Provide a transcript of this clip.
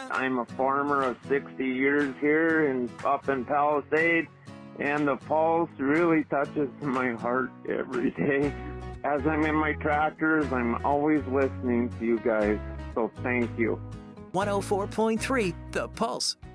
I'm a farmer of 60 years here up in Palisade, and the Pulse really touches my heart every day. As I'm in my tractors, I'm always listening to you guys, so thank you. 104.3 The Pulse.